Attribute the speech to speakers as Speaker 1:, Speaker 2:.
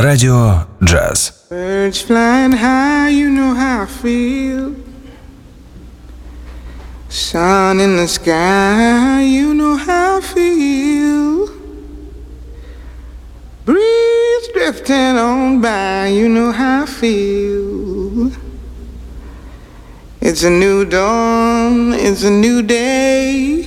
Speaker 1: Радио «Джаз».
Speaker 2: Birds flying high, you know how I feel. Sun in the sky, you know how I feel. Breeze drifting on by, you know how I feel. It's a new dawn, it's a new day.